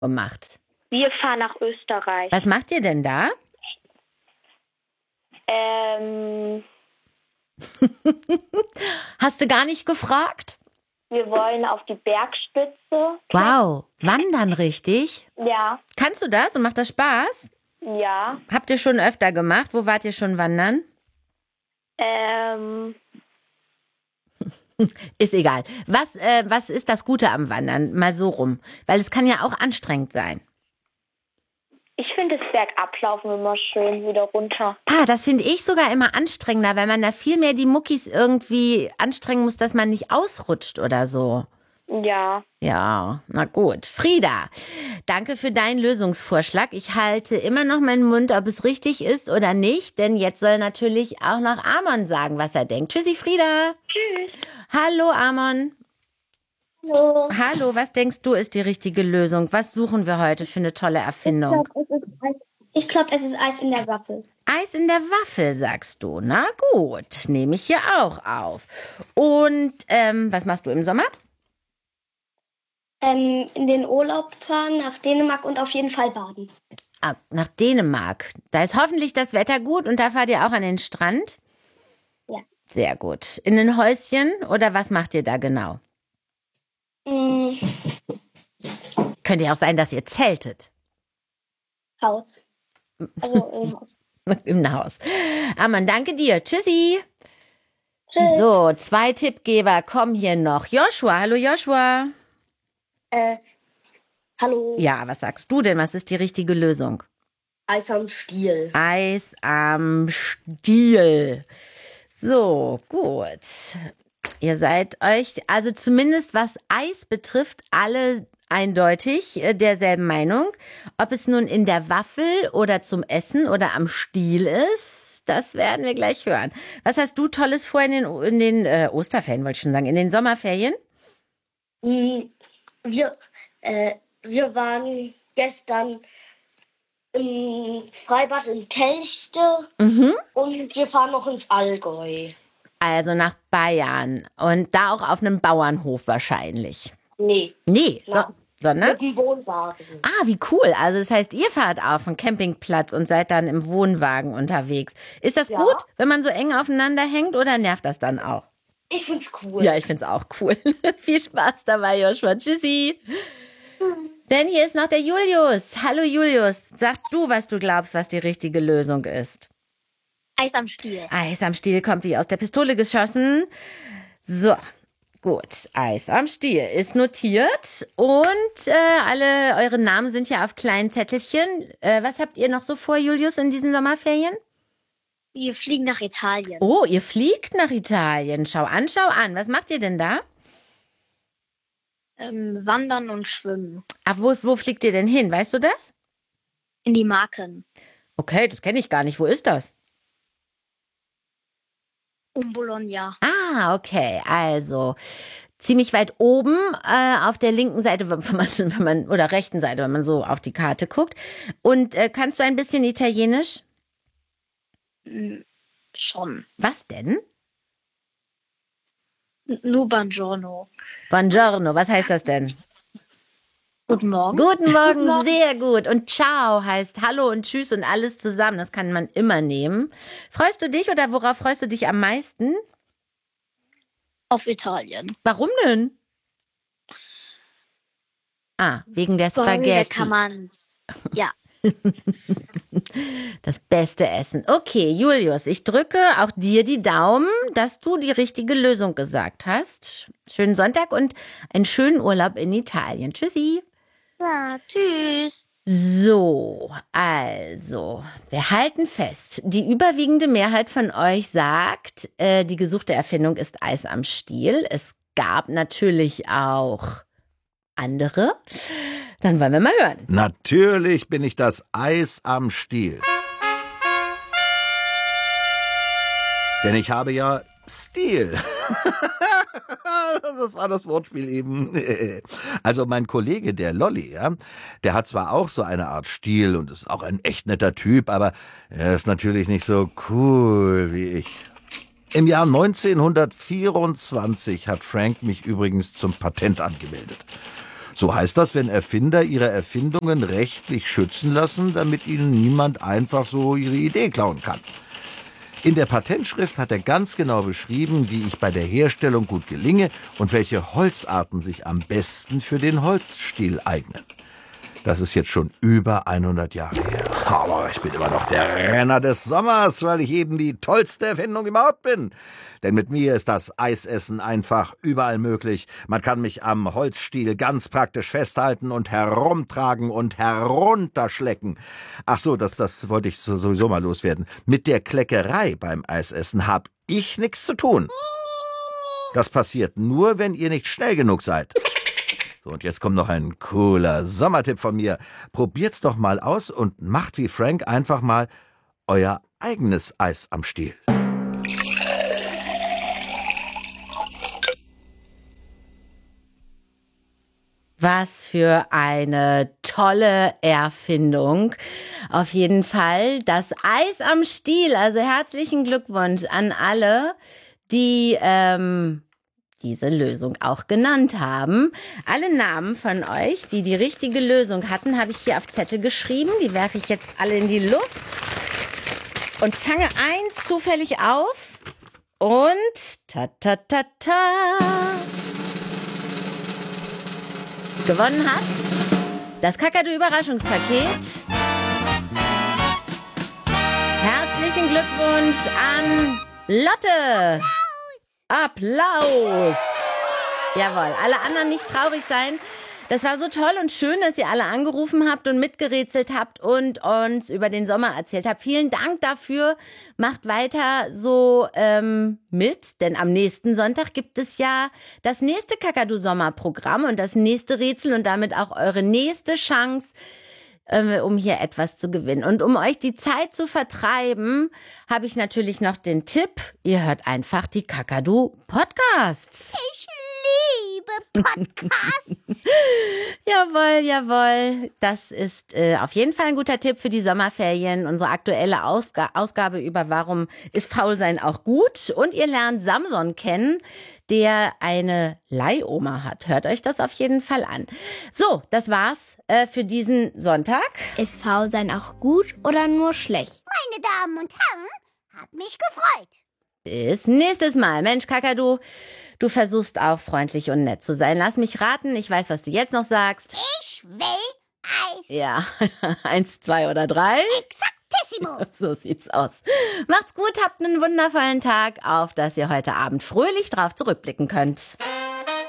gemacht? Wir fahren nach Österreich. Was macht ihr denn da? Hast du gar nicht gefragt? Wir wollen auf die Bergspitze. Wow, wandern richtig? Ja. Kannst du das und macht das Spaß? Ja. Habt ihr schon öfter gemacht? Wo wart ihr schon wandern? Ist egal. Was ist das Gute am Wandern? Mal so rum. Weil es kann ja auch anstrengend sein. Ich finde das Bergablaufen immer schön, wieder runter. Das finde ich sogar immer anstrengender, weil man da viel mehr die Muckis irgendwie anstrengen muss, dass man nicht ausrutscht oder so. Ja. Ja, na gut. Frieda, danke für deinen Lösungsvorschlag. Ich halte immer noch meinen Mund, ob es richtig ist oder nicht, denn jetzt soll natürlich auch noch Amon sagen, was er denkt. Tschüssi, Frieda. Tschüss. Hallo, Amon. Hallo. Hallo, was denkst du ist die richtige Lösung? Was suchen wir heute für eine tolle Erfindung? Ich glaube, es ist Eis in der Waffel. Eis in der Waffel, sagst du. Na gut, nehme ich hier auch auf. Und was machst du im Sommer? In den Urlaub fahren, nach Dänemark und auf jeden Fall baden. Nach Dänemark. Da ist hoffentlich das Wetter gut und da fahrt ihr auch an den Strand? Ja. Sehr gut. In ein Häuschen oder was macht ihr da genau? Könnte ja auch sein, dass ihr zeltet. Haus. Also im Haus. Im Haus. Amon, danke dir. Tschüssi. Tschüss. So, 2 Tippgeber kommen hier noch. Joshua, hallo Joshua. Hallo. Ja, was sagst du denn? Was ist die richtige Lösung? Eis am Stiel. Eis am Stiel. So, gut. Ihr seid euch, also zumindest was Eis betrifft, alle eindeutig derselben Meinung. Ob es nun in der Waffel oder zum Essen oder am Stiel ist, das werden wir gleich hören. Was hast du Tolles vor in den Osterferien, wollte ich schon sagen, in den Sommerferien? Wir waren gestern im Freibad in Telchte und wir fahren noch ins Allgäu. Also nach Bayern und da auch auf einem Bauernhof wahrscheinlich. Nee. Sondern? Mit dem Wohnwagen. Wie cool. Also das heißt, ihr fahrt auf einen Campingplatz und seid dann im Wohnwagen unterwegs. Ist das gut, wenn man so eng aufeinander hängt oder nervt das dann auch? Ich find's cool. Ja, ich find's auch cool. Viel Spaß dabei, Joshua. Tschüssi. Denn hier ist noch der Julius. Hallo Julius. Sag du, was du glaubst, was die richtige Lösung ist. Eis am Stiel. Eis am Stiel kommt wie aus der Pistole geschossen. So, gut. Eis am Stiel ist notiert. Und alle eure Namen sind ja auf kleinen Zettelchen. Was habt ihr noch so vor, Julius, in diesen Sommerferien? Wir fliegen nach Italien. Oh, ihr fliegt nach Italien. Schau an, schau an. Was macht ihr denn da? Wandern und schwimmen. Wo fliegt ihr denn hin? Weißt du das? In die Marken. Okay, das kenne ich gar nicht. Wo ist das? Bologna. Okay. Also ziemlich weit oben auf der linken Seite, wenn man oder rechten Seite, wenn man so auf die Karte guckt. Und kannst du ein bisschen Italienisch? Schon. Was denn? Nur Buongiorno. Buongiorno, was heißt das denn? Guten Morgen. Guten Morgen, sehr gut. Und ciao heißt Hallo und Tschüss und alles zusammen. Das kann man immer nehmen. Freust du dich oder worauf freust du dich am meisten? Auf Italien. Warum denn? Wegen der Spaghetti. Da kann man, ja. Das beste Essen. Okay, Julius, ich drücke auch dir die Daumen, dass du die richtige Lösung gesagt hast. Schönen Sonntag und einen schönen Urlaub in Italien. Tschüssi. Ja, tschüss. So, also, wir halten fest. Die überwiegende Mehrheit von euch sagt, die gesuchte Erfindung ist Eis am Stiel. Es gab natürlich auch andere. Dann wollen wir mal hören. Natürlich bin ich das Eis am Stiel. Denn ich habe ja Stil. Das war das Wortspiel eben. Also mein Kollege, der Lolli, ja, der hat zwar auch so eine Art Stil und ist auch ein echt netter Typ, aber er ist natürlich nicht so cool wie ich. Im Jahr 1924 hat Frank mich übrigens zum Patent angemeldet. So heißt das, wenn Erfinder ihre Erfindungen rechtlich schützen lassen, damit ihnen niemand einfach so ihre Idee klauen kann. In der Patentschrift hat er ganz genau beschrieben, wie ich bei der Herstellung gut gelinge und welche Holzarten sich am besten für den Holzstiel eignen. Das ist jetzt schon über 100 Jahre her. Aber ich bin immer noch der Renner des Sommers, weil ich eben die tollste Erfindung überhaupt bin. Denn mit mir ist das Eisessen einfach überall möglich. Man kann mich am Holzstiel ganz praktisch festhalten und herumtragen und herunterschlecken. Ach so, das wollte ich sowieso mal loswerden. Mit der Kleckerei beim Eisessen hab ich nichts zu tun. Das passiert nur, wenn ihr nicht schnell genug seid. So, und jetzt kommt noch ein cooler Sommertipp von mir. Probiert's doch mal aus und macht wie Frank einfach mal euer eigenes Eis am Stiel. Was für eine tolle Erfindung. Auf jeden Fall das Eis am Stiel. Also herzlichen Glückwunsch an alle, die diese Lösung auch genannt haben. Alle Namen von euch, die die richtige Lösung hatten, habe ich hier auf Zettel geschrieben. Die werfe ich jetzt alle in die Luft und fange eins zufällig auf. Und ta-ta-ta-ta. Gewonnen hat das Kakadu-Überraschungspaket. Herzlichen Glückwunsch an Lotte. Applaus! Jawohl, alle anderen nicht traurig sein. Das war so toll und schön, dass ihr alle angerufen habt und mitgerätselt habt und uns über den Sommer erzählt habt. Vielen Dank dafür. Macht weiter so mit, denn am nächsten Sonntag gibt es ja das nächste Kakadu-Sommerprogramm und das nächste Rätsel und damit auch eure nächste Chance, um hier etwas zu gewinnen. Und um euch die Zeit zu vertreiben, habe ich natürlich noch den Tipp, ihr hört einfach die Kakadu-Podcasts. Ich liebe Podcasts. Jawohl, jawohl. Das ist auf jeden Fall ein guter Tipp für die Sommerferien. Unsere aktuelle Ausgabe über Warum ist Faulsein auch gut. Und ihr lernt Samson kennen, der eine Leihoma hat. Hört euch das auf jeden Fall an. So, das war's für diesen Sonntag. Ist Faulsein auch gut oder nur schlecht? Meine Damen und Herren, hat mich gefreut. Bis nächstes Mal. Mensch, Kakadu, du versuchst auch freundlich und nett zu sein. Lass mich raten, ich weiß, was du jetzt noch sagst. Ich will Eis. Ja, 1, 2 oder 3. Exaktissimo. So sieht's aus. Macht's gut, habt einen wundervollen Tag, auf dass ihr heute Abend fröhlich drauf zurückblicken könnt.